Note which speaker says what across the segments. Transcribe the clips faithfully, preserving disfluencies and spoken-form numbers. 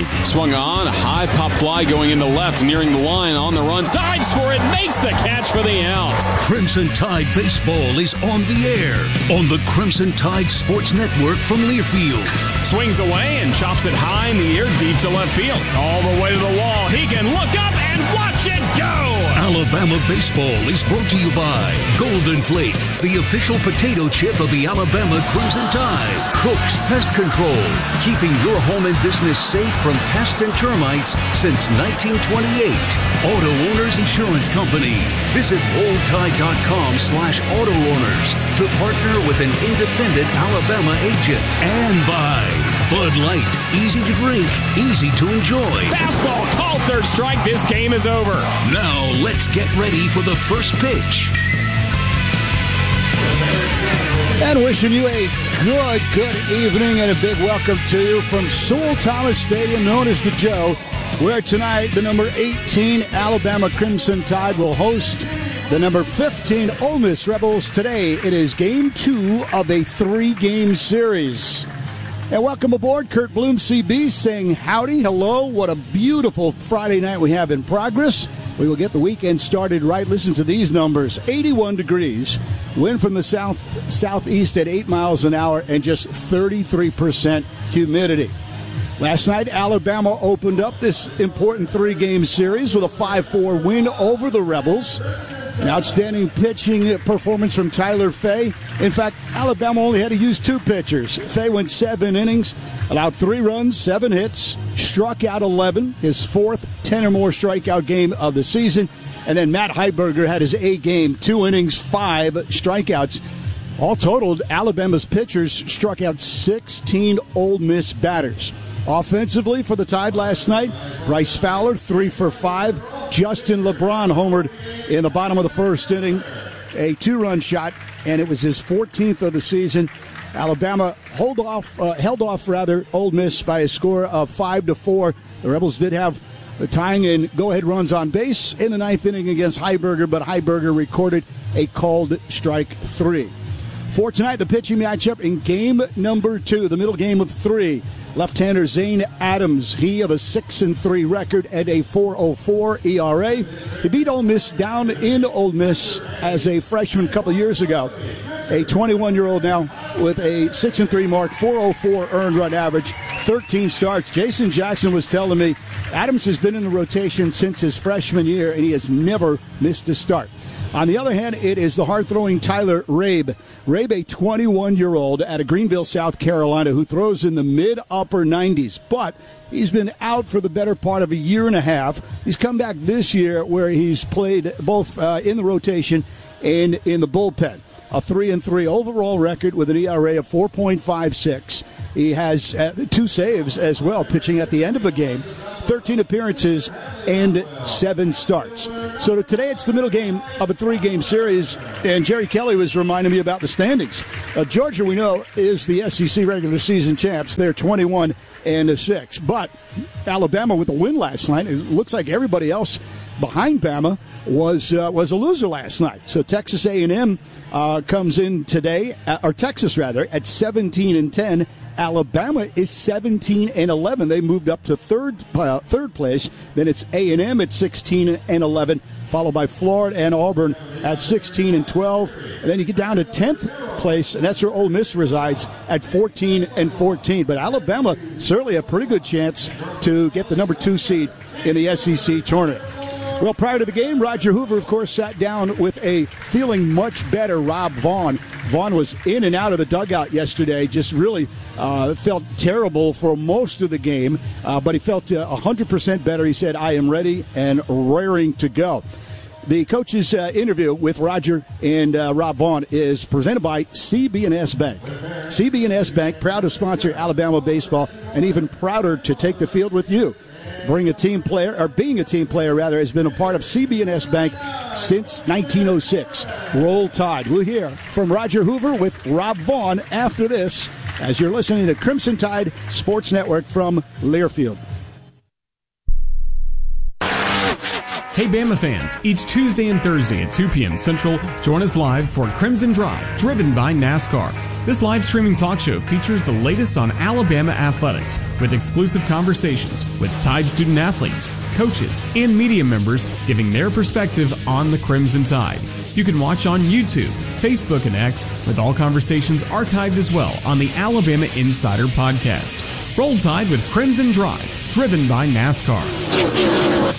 Speaker 1: Tide.
Speaker 2: Swung on, a high pop fly going into left, nearing the line, on the run, dives for it, makes the catch for the out.
Speaker 1: Crimson Tide Baseball is on the air on the Crimson Tide Sports Network from Learfield.
Speaker 2: Swings away and chops it high in the air, deep to left field. All the way to the wall. He can look up and watch it go.
Speaker 1: Alabama Baseball is brought to you by Golden Flake, the official potato chip of the Alabama Crimson Tide. Crooks Pest Control, keeping your home and business safe from pests and termites since nineteen twenty-eight. Auto Owners Insurance Company. Visit rolltide.com slash auto owners to partner with an independent Alabama agent. And by Bud Light. Easy to drink, easy to enjoy.
Speaker 2: Fastball called third strike. This game is over.
Speaker 1: Now let's get ready for the first pitch.
Speaker 3: And wishing you a good, good evening and a big welcome to you from Sewell Thomas Stadium, known as the Joe, where tonight the number eighteen Alabama Crimson Tide will host the number fifteen Ole Miss Rebels. Today it is game two of a three-game series. And welcome aboard, Kurt Bloom, C B, saying howdy, hello. What a beautiful Friday night we have in progress. We will get the weekend started right. Listen to these numbers. eighty-one degrees, wind from the south southeast at eight miles an hour, and just thirty-three percent humidity. Last night, Alabama opened up this important three-game series with a five four win over the Rebels. An outstanding pitching performance from Tyler Fay. In fact, Alabama only had to use two pitchers. Fay went seven innings, allowed three runs, seven hits, struck out eleven, his fourth ten or more strikeout game of the season. And then Matt Heiberger had his A game, two innings, five strikeouts. All totaled, Alabama's pitchers struck out sixteen Ole Miss batters. Offensively for the Tide last night, Bryce Fowler, three for five. Justin LeBron homered in the bottom of the first inning, a two-run shot, and it was his fourteenth of the season. Alabama hold off, uh, held off rather Ole Miss by a score of five to four. The Rebels did have the tying and go-ahead runs on base in the ninth inning against Heiberger, but Heiberger recorded a called strike three. For tonight, the pitching matchup in game number two, the middle game of three. Left-hander Zane Adams, he of a six and three record and a four oh four E R A. He beat Ole Miss down in Ole Miss as a freshman a couple of years ago. A twenty-one-year-old now with a six and three mark, four oh four earned run average, thirteen starts. Jason Jackson was telling me Adams has been in the rotation since his freshman year, and he has never missed a start. On the other hand, it is the hard-throwing Tyler Rabe. Rabe, a twenty-one-year-old out of Greenville, South Carolina, who throws in the mid-upper nineties. But he's been out for the better part of a year and a half. He's come back this year where he's played both uh, in the rotation and in the bullpen. A three and three overall record with an E R A of four point five six. He has uh, two saves as well, pitching at the end of a game. thirteen appearances and seven starts. So today it's the middle game of a three-game series, and Jerry Kelly was reminding me about the standings. Uh, Georgia, we know, is the S E C regular season champs. They're twenty-one and six. But Alabama with a win last night, it looks like everybody else behind Bama was uh, was a loser last night. So Texas A and M uh, comes in today, uh, or Texas rather, at seventeen and ten. Alabama is seventeen and eleven. They moved up to third uh, third place. Then it's A and M at sixteen and eleven, followed by Florida and Auburn at sixteen and twelve. And then you get down to tenth place, and that's where Ole Miss resides at fourteen and fourteen. But Alabama certainly a pretty good chance to get the number two seed in the S E C tournament. Well, prior to the game, Roger Hoover, of course, sat down with a feeling much better Rob Vaughn. Vaughn was in and out of the dugout yesterday, just really uh, felt terrible for most of the game, uh, but he felt uh, one hundred percent better. He said, I am ready and raring to go. The coach's uh, interview with Roger and uh, Rob Vaughn is presented by C B and S Bank. C B and S Bank, proud to sponsor Alabama baseball, and even prouder to take the field with you. Bring a team player, or being a team player rather, has been a part of C B and S Bank since nineteen oh six. Roll Tide. We'll hear from Roger Hoover with Rob Vaughn after this, as you're listening to Crimson Tide Sports Network from Learfield.
Speaker 4: Hey Bama fans, each Tuesday and Thursday at two p.m. Central, join us live for Crimson Drive, driven by NASCAR. This live streaming talk show features the latest on Alabama athletics with exclusive conversations with Tide student athletes, coaches, and media members giving their perspective on the Crimson Tide. You can watch on YouTube, Facebook, and X, with all conversations archived as well on the Alabama Insider Podcast. Roll Tide with Crimson Drive, driven by NASCAR.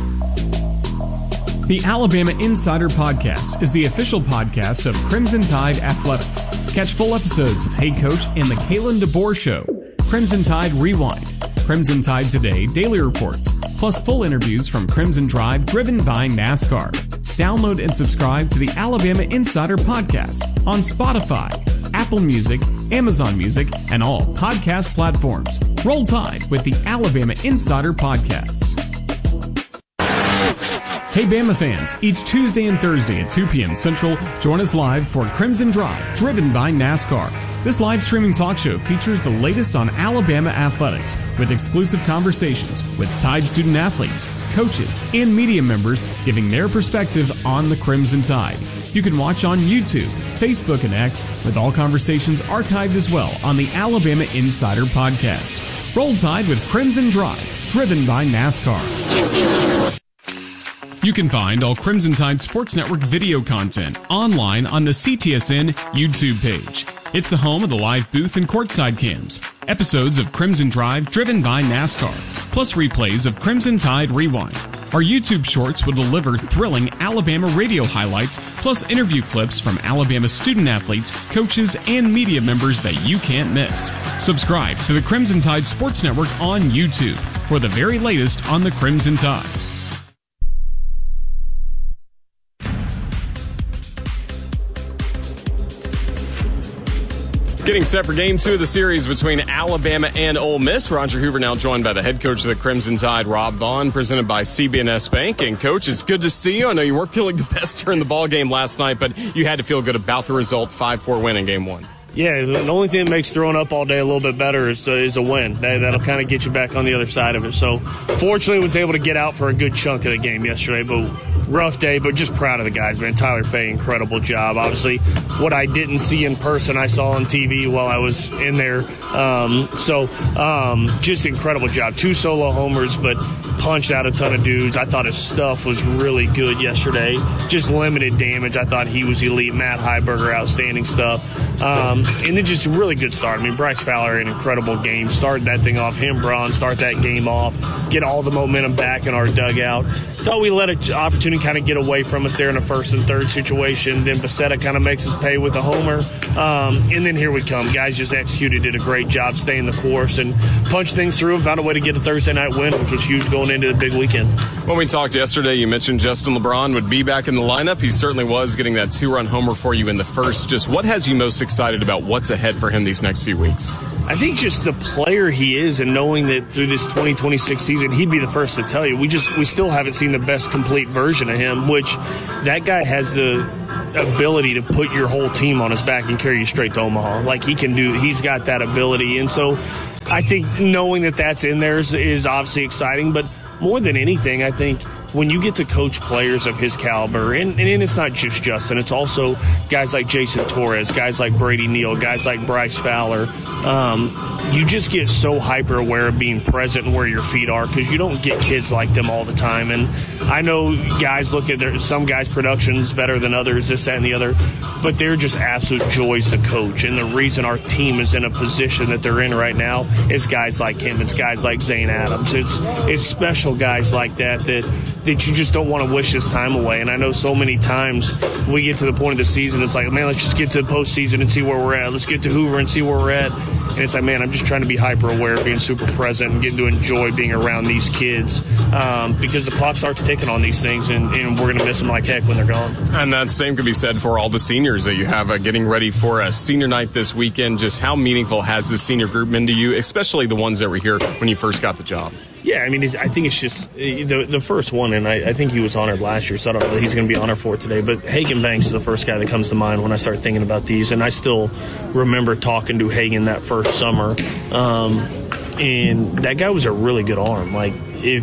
Speaker 4: The Alabama Insider Podcast is the official podcast of Crimson Tide Athletics. Catch full episodes of Hey Coach and the Kalen DeBoer Show, Crimson Tide Rewind, Crimson Tide Today Daily Reports, plus full interviews from Crimson Drive driven by NASCAR. Download and subscribe to the Alabama Insider Podcast on Spotify, Apple Music, Amazon Music, and all podcast platforms. Roll Tide with the Alabama Insider Podcast. Hey Bama fans, each Tuesday and Thursday at two p.m. Central, join us live for Crimson Drive, driven by NASCAR. This live streaming talk show features the latest on Alabama athletics with exclusive conversations with Tide student athletes, coaches, and media members giving their perspective on the Crimson Tide. You can watch on YouTube, Facebook, and X, with all conversations archived as well on the Alabama Insider Podcast. Roll Tide with Crimson Drive, driven by NASCAR. You can find all Crimson Tide Sports Network video content online on the C T S N YouTube page. It's the home of the live booth and courtside cams, episodes of Crimson Drive driven by NASCAR, plus replays of Crimson Tide Rewind. Our YouTube shorts will deliver thrilling Alabama radio highlights, plus interview clips from Alabama student athletes, coaches, and media members that you can't miss. Subscribe to the Crimson Tide Sports Network on YouTube for the very latest on the Crimson Tide.
Speaker 2: Getting set for game two of the series between Alabama and Ole Miss. Roger Hoover now joined by the head coach of the Crimson Tide, Rob Vaughn, presented by C B N S Bank. And Coach, it's good to see you. I know you weren't feeling the best during the ball game last night, but you had to feel good about the result, five four win in game one.
Speaker 5: Yeah, the only thing that makes throwing up all day a little bit better is, uh, is a win. That, that'll kind of get you back on the other side of it. So, fortunately, was able to get out for a good chunk of the game yesterday. But rough day, but just proud of the guys, man. Tyler Fay, incredible job. Obviously, what I didn't see in person, I saw on T V while I was in there. Um, so, um, just incredible job. Two solo homers, but punched out a ton of dudes. I thought his stuff was really good yesterday. Just limited damage. I thought he was elite. Matt Heiberger, outstanding stuff. Um, and then just a really good start. I mean, Bryce Fowler, an incredible game. Started that thing off. Him, Braun, start that game off. Get all the momentum back in our dugout. Thought we let an opportunity kind of get away from us there in a first and third situation. Then Becerra kind of makes us pay with a homer. Um, and then here we come. Guys just executed, did a great job staying the course and punched things through and found a way to get a Thursday night win, which was huge going into the big weekend.
Speaker 2: When we talked yesterday, you mentioned Justin LeBron would be back in the lineup. He certainly was, getting that two-run homer for you in the first. Just what has you most excited about what's ahead for him these next few weeks?
Speaker 5: I think just the player he is, and knowing that through this twenty twenty-six season, he'd be the first to tell you. We just we still haven't seen the best complete version of him, which that guy has the ability to put your whole team on his back and carry you straight to Omaha. Like he can do, he's got that ability. And so I think knowing that that's in there is, is obviously exciting, but more than anything, I think when you get to coach players of his caliber, and, and it's not just Justin, it's also guys like Jason Torres, guys like Brady Neal, guys like Bryce Fowler, um, you just get so hyper aware of being present and where your feet are because you don't get kids like them all the time. And I know guys look at their, some guys' production's better than others, this, that, and the other, but they're just absolute joys to coach. And the reason our team is in a position that they're in right now is guys like him. It's guys like Zane Adams. It's it's special guys like that that that you just don't want to wish this time away. And I know so many times we get to the point of the season, it's like, man, let's just get to the postseason and see where we're at. Let's get to Hoover and see where we're at. And it's like, man, I'm just trying to be hyper aware, being super present, and getting to enjoy being around these kids um, because the clock starts ticking on these things, and, and we're going to miss them like heck when they're gone.
Speaker 2: And that same could be said for all the seniors that you have uh, getting ready for a senior night this weekend. Just how meaningful has this senior group been to you, especially the ones that were here when you first got the job?
Speaker 5: Yeah, I mean, it's, I think it's just the the first one, and I, I think he was honored last year, so I don't know that he's going to be honored for it today. But Hagen Banks is the first guy that comes to mind when I start thinking about these, and I still remember talking to Hagen that first summer, um, and that guy was a really good arm. Like, if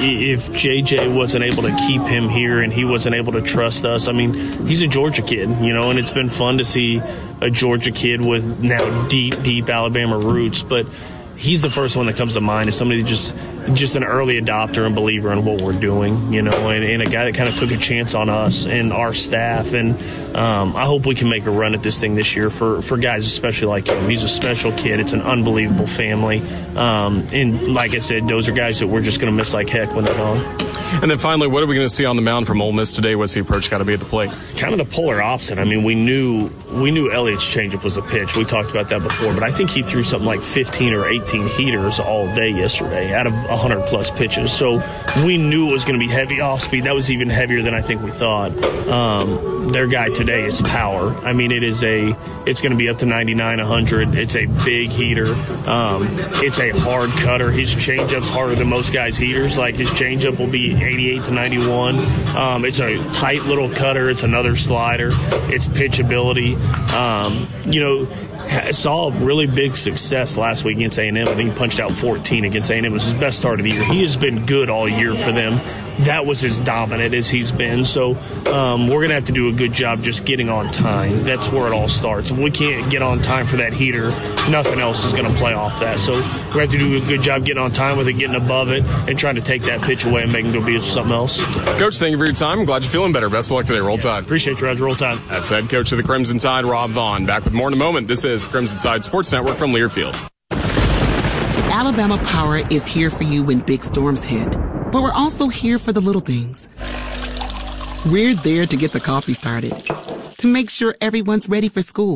Speaker 5: if J J wasn't able to keep him here and he wasn't able to trust us, I mean, he's a Georgia kid, you know, and it's been fun to see a Georgia kid with now deep, deep Alabama roots, but he's the first one that comes to mind as somebody just just an early adopter and believer in what we're doing, you know, and, and a guy that kind of took a chance on us and our staff. And um, I hope we can make a run at this thing this year for, for guys especially like him. He's a special kid. It's an unbelievable family. Um, and like I said, those are guys that we're just going to miss like heck when they're gone.
Speaker 2: And then finally, what are we going to see on the mound from Ole Miss today? What's the approach got to be at the plate?
Speaker 5: Kind of the polar opposite. I mean, we knew we knew Elliott's changeup was a pitch. We talked about that before, but I think he threw something like fifteen or eighteen heaters all day yesterday out of one hundred plus pitches. So we knew it was going to be heavy off speed. That was even heavier than I think we thought. Um, their guy today is power. I mean, it is a it's going to be up to ninety-nine, one hundred. It's a big heater. Um, it's a hard cutter. His changeup's harder than most guys' heaters. Like his changeup will be eighty-eight to ninety-one. Um, it's a tight little cutter. It's another slider. It's pitchability. Um, you know, saw really big success last week against A and M. I think he punched out fourteen against A and M. It was his best start of the year. He has been good all year for them. That was as dominant as he's been. So um, we're going to have to do a good job just getting on time. That's where it all starts. If we can't get on time for that heater, nothing else is going to play off that. So we're going to have to do a good job getting on time with it, getting above it, and trying to take that pitch away and make him go be something else.
Speaker 2: Coach, thank you for your time. I'm glad you're feeling better. Best of luck today. Roll Tide.
Speaker 5: Appreciate you, Roger. Roll Tide.
Speaker 2: That's head coach of the Crimson Tide, Rob Vaughn. Back with more in a moment. This is Crimson Tide Sports Network from Learfield.
Speaker 6: Alabama Power is here for you when big storms hit. But we're also here for the little things. We're there to get the coffee started, to make sure everyone's ready for school,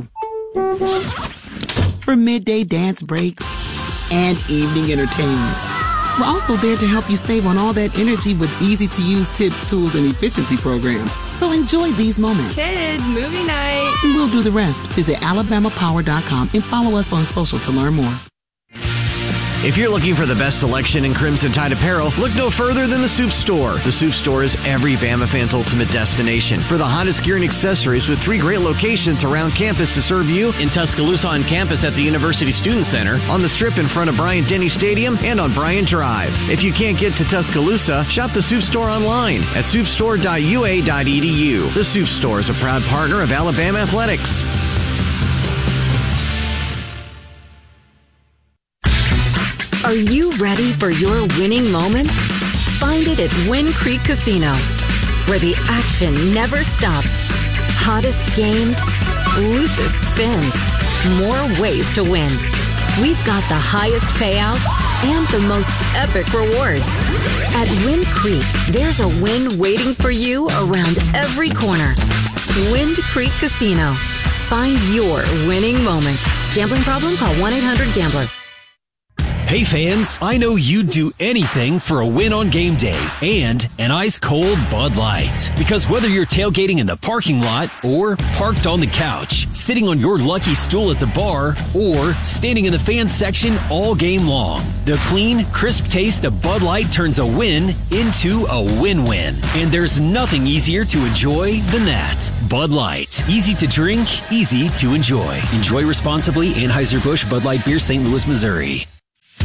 Speaker 6: for midday dance breaks, and evening entertainment. We're also there to help you save on all that energy with easy-to-use tips, tools, and efficiency programs. So enjoy these moments.
Speaker 7: Kids, movie night.
Speaker 6: And we'll do the rest. Visit alabama power dot com and follow us on social to learn more.
Speaker 8: If you're looking for the best selection in Crimson Tide apparel, look no further than the Soup Store. The Soup Store is every Bama fan's ultimate destination for the hottest gear and accessories, with three great locations around campus to serve you: in Tuscaloosa on campus at the University Student Center, on the Strip in front of Bryant-Denny Stadium, and on Bryant Drive. If you can't get to Tuscaloosa, shop the Soup Store online at soup store dot u a dot e d u. The Soup Store is a proud partner of Alabama Athletics.
Speaker 9: Are you ready for your winning moment? Find it at Wind Creek Casino, where the action never stops. Hottest games, loosest spins, more ways to win. We've got the highest payouts and the most epic rewards. At Wind Creek, there's a win waiting for you around every corner. Wind Creek Casino. Find your winning moment. Gambling problem? Call one eight hundred gambler.
Speaker 10: Hey fans, I know you'd do anything for a win on game day and an ice-cold Bud Light. Because whether you're tailgating in the parking lot or parked on the couch, sitting on your lucky stool at the bar, or standing in the fan section all game long, the clean, crisp taste of Bud Light turns a win into a win-win. And there's nothing easier to enjoy than that. Bud Light. Easy to drink, easy to enjoy. Enjoy responsibly. Anheuser-Busch Bud Light Beer, Saint Louis, Missouri.